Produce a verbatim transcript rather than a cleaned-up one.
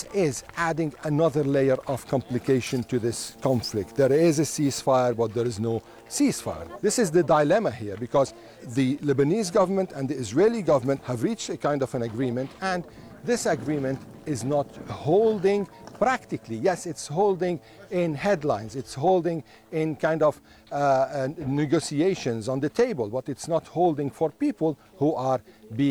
this is adding another layer of complication to this conflict. There is a ceasefire, but there is no ceasefire. This is the dilemma here, because the Lebanese government and the Israeli government have reached a kind of an agreement, and this agreement is not holding practically. Yes, it's holding in headlines, it's holding in kind of uh, uh, negotiations on the table, but it's not holding for people who are being